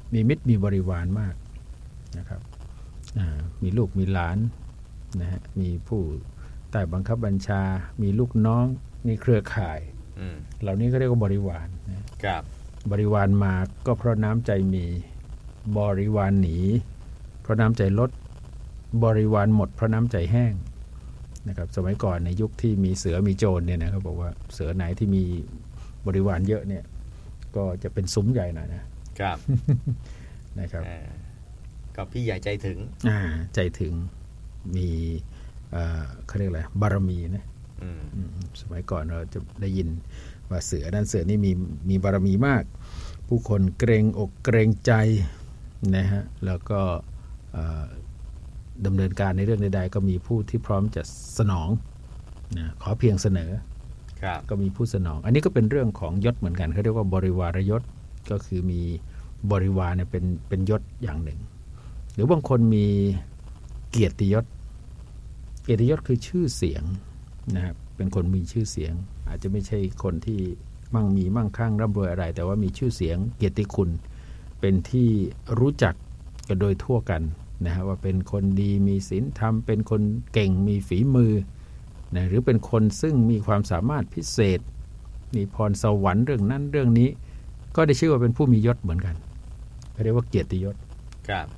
มีมิตรมีบริวารมากนะครับมีลูกมีหลานนะฮะมีผู้ใต้บังคับบัญชามีลูกน้องมีเครือข่ายเหล่านี้ก็เรียกว่าบริวารนะครับบริวารมาก็เพราะน้ำใจมีบริวารหนีเพราะน้ำใจลดบริวารหมดเพราะน้ำใจแห้งนะครับสมัยก่อนในยุคที่มีเสือมีโจรเนี่ยนะเขาบอกว่าเสือไหนที่มีบริวารเยอะเนี่ยก็จะเป็นซุ้มใหญ่หน่อยนะครับนะครับก็พี่ใหญ่ใจถึงใจถึงมีเขาเรียกอะไรบารมีนะสมัยก่อนเราจะได้ยินว่าเสือนั้นเสือนี่มีบารมีมากผู้คนเกรงอกเกรงใจนะฮะแล้วก็ดำเนินการในเรื่องใดๆก็มีผู้ที่พร้อมจะสนองนะขอเพียงเสนอก็มีผู้สนองอันนี้ก็เป็นเรื่องของยศเหมือนกันเขาเรียกว่าบริวารยศก็คือมีบริวารเนี่ยเป็นยศอย่างหนึ่งหรือบางคนมีเกียรติยศเกียรติยศคือชื่อเสียงนะครับเป็นคนมีชื่อเสียงอาจจะไม่ใช่คนที่มั่งคั่งร่ำรวยอะไรแต่ว่ามีชื่อเสียงเกียรติคุณเป็นที่รู้จักกันโดยทั่วกันนะฮะว่าเป็นคนดีมีศีลธรรมเป็นคนเก่งมีฝีมือนะหรือเป็นคนซึ่งมีความสามารถพิเศษมีพรสวรรค์เรื่องนั้นเรื่องนี้ก็ได้ชื่อว่าเป็นผู้มียศเหมือนกันเขาเรียกว่าเกียรติยศครับ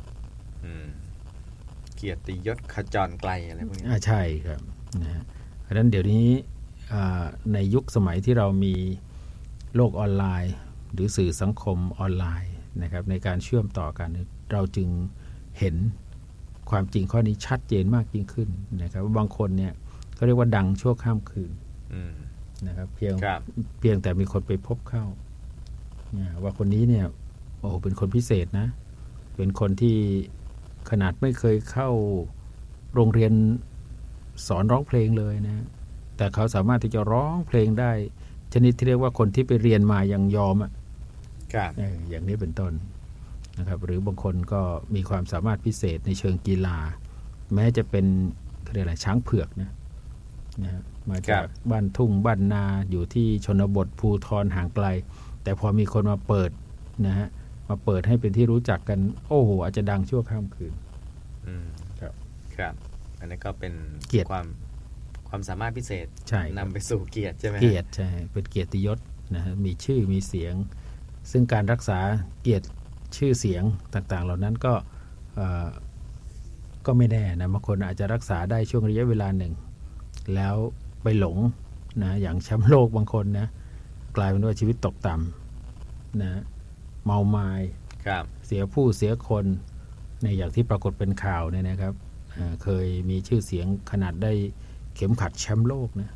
เกียรติยศขจรไกลอะไรพวกนี้ใช่ครับนะฮะเพราะฉะนั้นเดี๋ยวนี้ในยุคสมัยที่เรามีโลกออนไลน์หรือสื่อสังคมออนไลน์นะครับในการเชื่อมต่อกันเราจึงเห็นความจริงข้อนี้ชัดเจนมากยิ่งขึ้นนะครับว่าบางคนเนี่ยเขาเรียกว่าดังชั่วข้ามคืนนะครับเพียงแต่มีคนไปพบเข้าว่าคนนี้เนี่ยโอ้เป็นคนพิเศษนะเป็นคนที่ขนาดไม่เคยเข้าโรงเรียนสอนร้องเพลงเลยนะแต่เขาสามารถที่จะร้องเพลงได้ชนิดที่เรียกว่าคนที่ไปเรียนมายังยอมอย่างนี้เป็นต้นนะครับหรือบางคนก็มีความสามารถพิเศษในเชิงกีฬาแม้จะเป็นเขาเรียกอะไรช้างเผือกนะมาจากบ้านทุ่งบ้านนาอยู่ที่ชนบทภูทรห่างไกลแต่พอมีคนมาเปิดนะฮะมาเปิดให้เป็นที่รู้จักกันโอ้โหอาจจะดังชั่วข้ามคืนครับอันนี้ก็เป็นเกียรติความสามารถพิเศษนำไปสู่เกียรติใช่ไหมเกียรติใช่เป็นเกียรติยศนะฮะมีชื่อมีเสียงซึ่งการรักษาเกียรติชื่อเสียงต่างๆเหล่านั้นก็ไม่แน่นะบางคนอาจจะรักษาได้ช่วงระยะเวลาหนึ่งแล้วไปหลงนะอย่างแชมป์โลกบางคนนะกลายเป็นว่าชีวิตตกต่ำนะเมาไม้เสียผู้เสียคนในอย่างที่ปรากฏเป็นข่าวเนี่ยนะครับเคยมีชื่อเสียงขนาดได้เข็มขัดแชมป์โลกนะ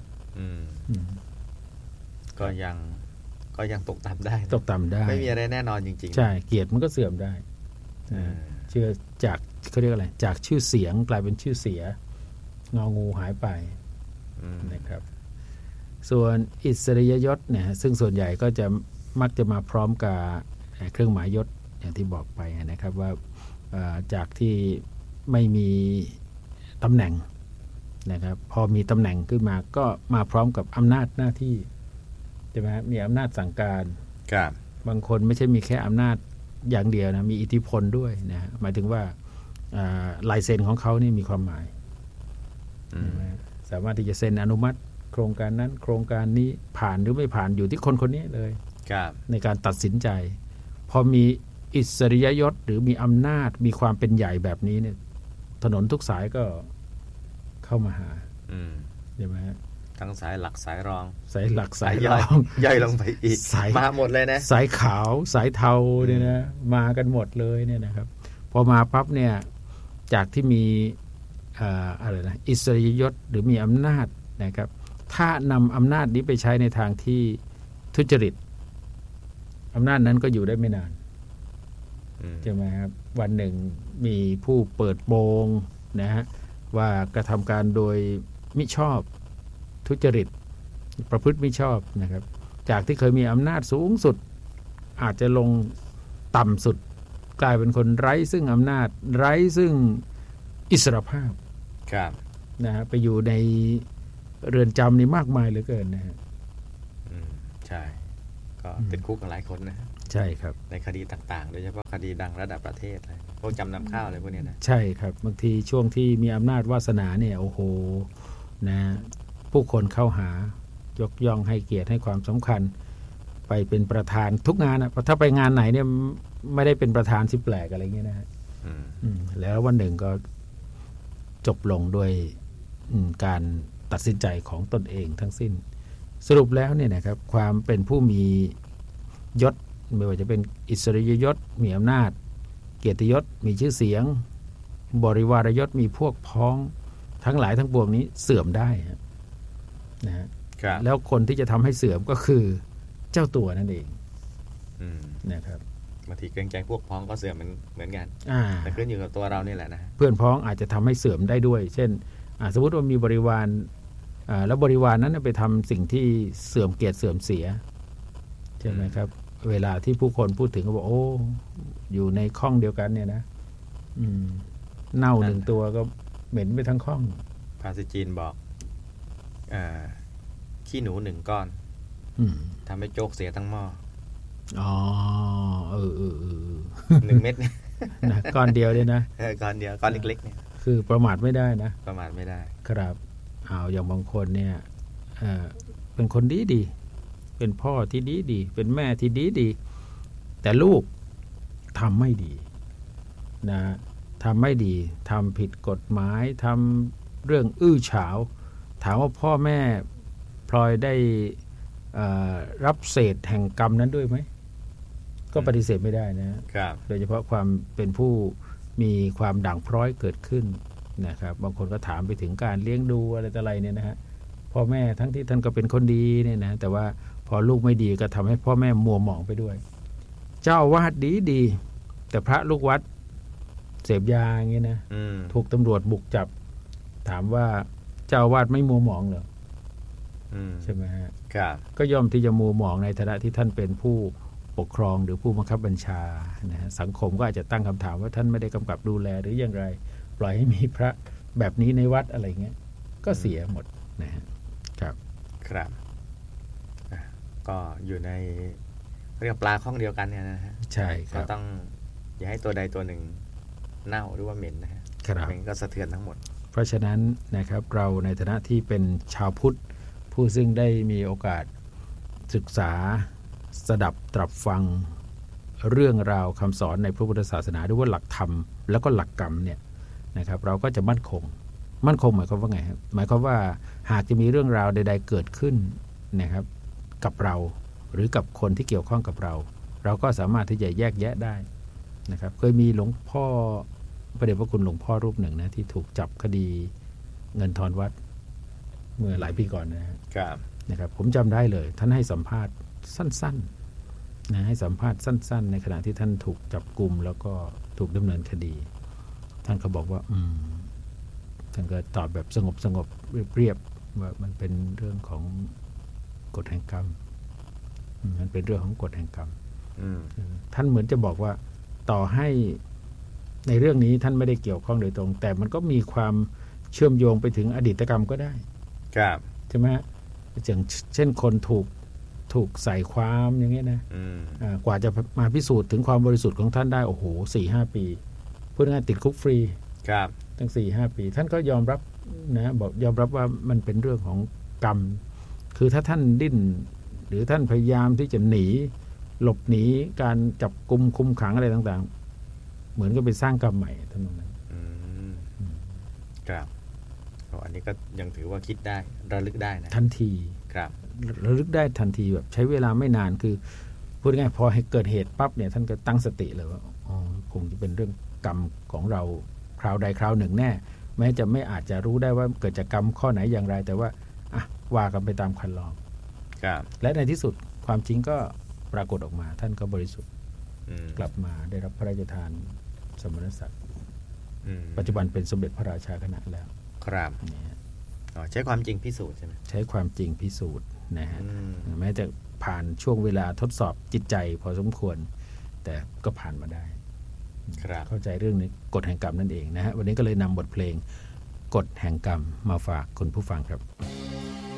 ก็ยังตกต่ำได้ไม่มีอะไรแน่นอนจริงๆใช่เกียรติมันก็เสื่อมได้เชื่อจากเขาเรียกอะไรจากชื่อเสียงกลายเป็นชื่อเสียงองูหายไปนะครับส่วนอิสริยยศเนี่ยซึ่งส่วนใหญ่ก็จะมักจะมาพร้อมกับเครื่องหมายยศอย่างที่บอกไปนะครับว่าจากที่ไม่มีตำแหน่งนะครับพอมีตำแหน่งขึ้นมาก็มาพร้อมกับอำนาจหน้าที่ใช่ไหมมีอำนาจสั่งการบางคนไม่ใช่มีแค่อำนาจอย่างเดียวนะมีอิทธิพลด้วยนะหมายถึงว่าลายเซ็นของเขานี่มีความหมายสามารถที่จะเซ็นอนุมัติโครงการนั้นโครงการนี้ผ่านหรือไม่ผ่านอยู่ที่คนคนนี้เลยในการตัดสินใจพอมีอิสริยยศหรือมีอำนาจมีความเป็นใหญ่แบบนี้เนี่ยถนนทุกสายก็เข้ามาหาใช่ไหมทั้งสายหลักสายรองสายหลักสายรองย่อยลงไปอีกมาหมดเลยนะสายขาวสายเทาเนี่ยนะมากันหมดเลยเนี่ยนะครับพอมาปั๊บเนี่ยจากที่มีอะไรนะอิสริยยศหรือมีอำนาจนะครับถ้านำอำนาจนี้ไปใช้ในทางที่ทุจริตอำนาจนั้นก็อยู่ได้ไม่นานใช่ไหมครับวันหนึ่งมีผู้เปิดโปงนะฮะว่ากระทำการโดยมิชอบทุจริตประพฤติมิชอบนะครับจากที่เคยมีอำนาจสูงสุดอาจจะลงต่ำสุดกลายเป็นคนไร้ซึ่งอำนาจไร้ซึ่งอิสรภาพนะฮะไปอยู่ในเรือนจำนี่มากมายเหลือเกินนะฮะใช่ก็ติดคุกกันหลายคนนะใช่ครับในคดีต่างๆโดยเฉพาะคดีดังระดับประเทศเลยพวกจำนำข้าวอะไรพวกนี้นะใช่ครับบางทีช่วงที่มีอำนาจวาสนาเนี่ยโอ้โหนะผู้คนเข้าหายกย่องให้เกียรติให้ความสำคัญไปเป็นประธานทุกงานนะถ้าไปงานไหนเนี่ยไม่ได้เป็นประธานสิแปลกอะไรเงี้ยนะฮะแล้ววันหนึ่งก็จบลงด้วยการตัดสินใจของตนเองทั้งสิ้นสรุปแล้วเนี่ยนะครับความเป็นผู้มียศไม่ว่าจะเป็นอิสริยยศมีอำนาจเกียรติยศมีชื่อเสียงบริวารยศมีพวกพ้องทั้งหลายทั้งปวงนี้เสื่อมได้นะฮะแล้วคนที่จะทำให้เสื่อมก็คือเจ้าตัวนั่นเองนะครับบางทีเกรงใจพวกพ้องก็เสื่อมเหมือนกันแต่ขึ้นอยู่กับตัวเรานี่แหละนะเพื่อนพ้องอาจจะทำให้เสื่อมได้ด้วยเช่นสมมติว่ามีบริวารแล้วบริวารนั้นไปทำสิ่งที่เสื่อมเกียรติเสื่อมเสียใช่ไหมครับเวลาที่ผู้คนพูดถึงก็บอกโอ้อยู่ในข้องเดียวกันเนี่ยนะเน่าหนึ่งตัวก็เหม็นไปทั้งข้องภาษาจีนบอกขี้หนูหนึ่งก้อนทำให้โจกเสียทั้งหม้อ1 เม็ดเนี่ยนะก้อนเดียวเนี่ยนะก้อนเดียวก้อนเล็กๆเนี่ยคือประมาทไม่ได้นะประมาทไม่ได้ครับอย่างบางคนเนี่ยเป็นคนดีเป็นพ่อที่ดีเป็นแม่ที่ดีแต่ลูกทำไม่ดีนะทำไม่ดีทำผิดกฎหมายทำเรื่องอื้อฉาวถามว่าพ่อแม่พลอยได้รับเศษแห่งกรรมนั้นด้วยไหมก็ปฏิเสธไม่ได้นะครับโดยเฉพาะความเป็นผู้มีความด่างพร้อยเกิดขึ้นนะครับบางคนก็ถามไปถึงการเลี้ยงดูอะไรต่ออะไรเนี่ยนะฮะพ่อแม่ทั้งที่ท่านก็เป็นคนดีเนี่ยนะแต่ว่าพอลูกไม่ดีก็ทำให้พ่อแม่มัวหมองไปด้วยเจ้าวาดดีแต่พระลูกวัดเสพยาอย่างเงี้ยนะถูกตำรวจบุกจับถามว่าเจ้าวาดไม่มัวหมองเหรอใช่ไหมฮะก็ย่อมที่จะมัวหมองในฐานะที่ท่านเป็นผู้ปกครองหรือผู้บังคับบัญชานะฮะสังคมก็อาจจะตั้งคำถามว่าท่านไม่ได้กำกับดูแลหรืออย่างไรปล่อยให้มีพระแบบนี้ในวัดอะไรเงี้ยก็เสียหมดนะฮะครับก็อยู่ในเรียกปลาข้องเดียวกันเนี่ยนะฮะใช่ครับก็ต้องอย่าให้ตัวใดตัวหนึ่งเน่าหรือว่าเหม็นนะฮะมันก็สะเทือนทั้งหมดเพราะฉะนั้นนะครับเราในฐานะที่เป็นชาวพุทธผู้ซึ่งได้มีโอกาสศึกษาสดับตรับฟังเรื่องราวคำสอนในพระพุทธศาสนาด้วยว่าหลักธรรมแล้วก็หลักกรรมเนี่ยนะครับเราก็จะมั่นคงหมายความว่าไงครับหมายความว่าหากจะมีเรื่องราวใดๆเกิดขึ้นนะครับกับเราหรือกับคนที่เกี่ยวข้องกับเราเราก็สามารถที่จะแยกแยะได้นะครับเคยมีหลวงพ่อพระเดชพระคุณหลวงพ่อรูปหนึ่งนะที่ถูกจับคดีเงินทอนวัดเมื่อหลายปีก่อนนะครับผมจำได้เลยท่านให้สัมภาษณ์สั้นๆนะให้สัมภาษณ์สั้นๆในขณะที่ท่านถูกจับกุมแล้วก็ถูกดำเนินคดีท่านก็บอกว่าท่านก็ตอบแบบสงบเรียบๆว่ามันเป็นเรื่องของกฎแห่งกรรมมันเป็นเรื่องของกฎแห่งกรรมท่านเหมือนจะบอกว่าต่อให้ในเรื่องนี้ท่านไม่ได้เกี่ยวข้องโดยตรงแต่มันก็มีความเชื่อมโยงไปถึงอดีตกรรมก็ได้ใช่ไหมอย่างเช่นคนถูกใส่ความอย่างเงี้ยนะกว่าจะมาพิสูจน์ถึงความบริสุทธิ์ของท่านได้โอ้โห 4-5 ปีพูดง่ายติดคุกฟรีตั้ง 4-5 ปีท่านก็ยอมรับนะบอกยอมรับว่ามันเป็นเรื่องของกรรมคือถ้าท่านดิ้นหรือท่านพยายามที่จะหนีหลบหนีการจับกุมคุมขังอะไรต่างๆเหมือนกับไปสร้างกรรมใหม่ท่านนั้นครับอันนี้ก็ยังถือว่าคิดได้ระลึกได้นะทันทีครับระลึกได้ทันทีแบบใช้เวลาไม่นานคือพูดง่ายพอให้เกิดเหตุปั๊บเนี่ยท่านก็ตั้งสติเลยว่าคงจะเป็นเรื่องกรรมของเราคราวใดคราวหนึ่งแน่แม้จะไม่อาจจะรู้ได้ว่าเกิดจากกรรมข้อไหนอย่างไรแต่ว่าว่ากันไปตามคันลองและในที่สุดความจริงก็ปรากฏออกมาท่านก็บริสุทธิ์กลับมาได้รับพระราชทานสมณศักดิ์ปัจจุบันเป็นสมเด็จพระราชาคณะแล้วครับใช้ความจริงพิสูจน์ใช่ไหมใช้ความจริงพิสูจน์นะฮะแม้จะผ่านช่วงเวลาทดสอบจิตใจพอสมควรแต่ก็ผ่านมาได้เข้าใจเรื่องนี้กฎแห่งกรรมนั่นเองนะฮะวันนี้ก็เลยนำบทเพลงกฎแห่งกรรมมาฝากคุณผู้ฟังครับ